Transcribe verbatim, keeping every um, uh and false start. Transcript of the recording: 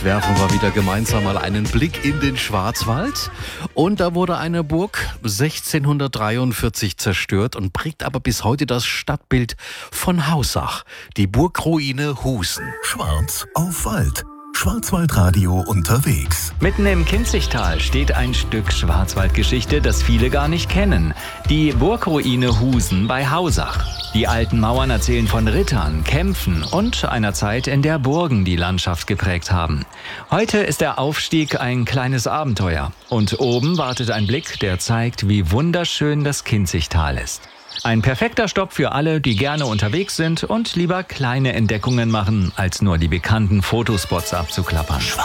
Jetzt werfen wir wieder gemeinsam mal einen Blick in den Schwarzwald. Und da wurde eine Burg sechzehnhundertdreiundvierzig zerstört und prägt aber bis heute das Stadtbild von Hausach, die Burgruine Husen. Schwarz auf Wald. Schwarzwaldradio unterwegs. Mitten im Kinzigtal steht ein Stück Schwarzwaldgeschichte, das viele gar nicht kennen. Die Burgruine Husen bei Hausach. Die alten Mauern erzählen von Rittern, Kämpfen und einer Zeit, in der Burgen die Landschaft geprägt haben. Heute ist der Aufstieg ein kleines Abenteuer. Und oben wartet ein Blick, der zeigt, wie wunderschön das Kinzigtal ist. Ein perfekter Stopp für alle, die gerne unterwegs sind und lieber kleine Entdeckungen machen, als nur die bekannten Fotospots abzuklappern.